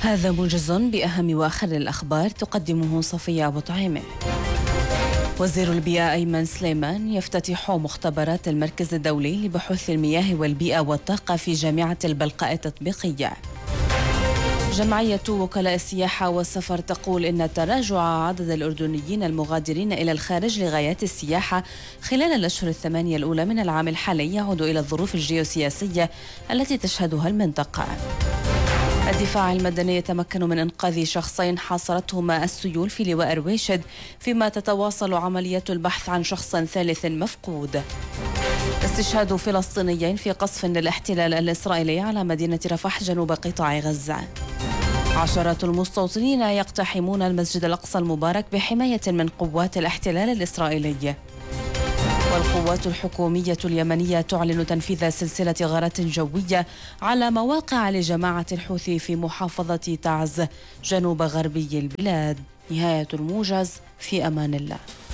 هذا موجز بأهم وآخر الأخبار تقدمه صفية أبو طعيمة. وزير البيئة أيمن سليمان يفتتح مختبرات المركز الدولي لبحوث المياه والبيئة والطاقة في جامعة البلقاء التطبيقية. جمعية وكلاء السياحة والسفر تقول إن تراجع عدد الأردنيين المغادرين إلى الخارج لغايات السياحة خلال الأشهر الثمانية الأولى من العام الحالي يعود إلى الظروف الجيوسياسية التي تشهدها المنطقة. الدفاع المدني يتمكن من إنقاذ شخصين حاصرتهما السيول في لواء رويشد، فيما تتواصل عمليات البحث عن شخص ثالث مفقود. استشهاد فلسطينيين في قصف للاحتلال الإسرائيلي على مدينة رفح جنوب قطاع غزة. عشرات المستوطنين يقتحمون المسجد الأقصى المبارك بحماية من قوات الاحتلال الإسرائيلي. والقوات الحكومية اليمنية تعلن تنفيذ سلسلة غارات جوية على مواقع لجماعة الحوثي في محافظة تعز جنوب غربي البلاد. نهاية الموجز، في أمان الله.